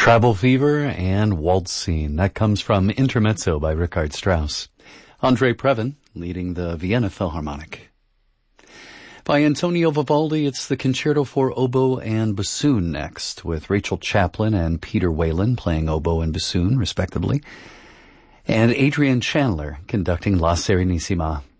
Travel Fever and Waltz Scene. That comes from Intermezzo by Richard Strauss. Andre Previn leading the Vienna Philharmonic. By Antonio Vivaldi, it's the Concerto for Oboe and Bassoon next, with Rachel Chaplin and Peter Whalen playing oboe and bassoon, respectively, and Adrian Chandler conducting La Serenissima.